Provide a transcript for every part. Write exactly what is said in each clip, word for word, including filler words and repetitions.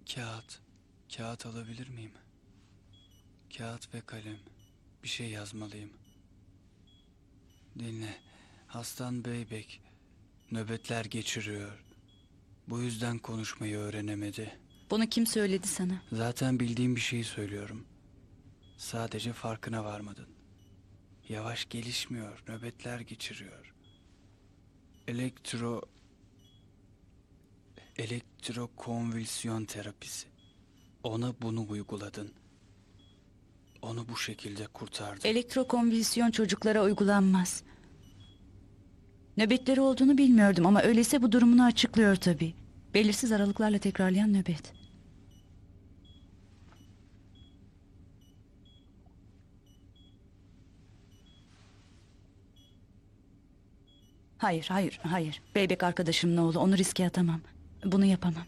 Kağıt. Kağıt alabilir miyim? Kağıt ve kalem. Bir şey yazmalıyım. Dinle. Hastan Beybek nöbetler geçiriyor. Bu yüzden konuşmayı öğrenemedi. Bunu kim söyledi sana? Zaten bildiğim bir şeyi söylüyorum. Sadece farkına varmadın. Yavaş gelişmiyor, nöbetler geçiriyor. Elektro... Elektrokonvülsiyon terapisi. Ona bunu uyguladın. Onu bu şekilde kurtardın. Elektrokonvülsiyon çocuklara uygulanmaz. Nöbetleri olduğunu bilmiyordum ama öyleyse bu durumunu açıklıyor tabii. Belirsiz aralıklarla tekrarlayan nöbet. Hayır, hayır, hayır. Beybek arkadaşımın oğlu. Onu riske atamam. Bunu yapamam.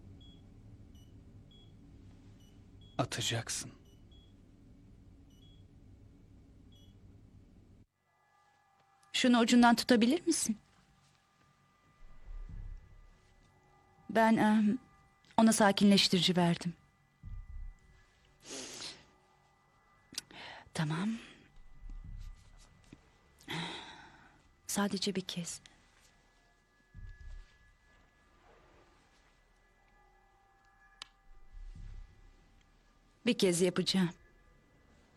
Atacaksın. Şunu ucundan tutabilir misin? Ben em, ona sakinleştirici verdim. Tamam. Sadece bir kez. Bir kez yapacağım.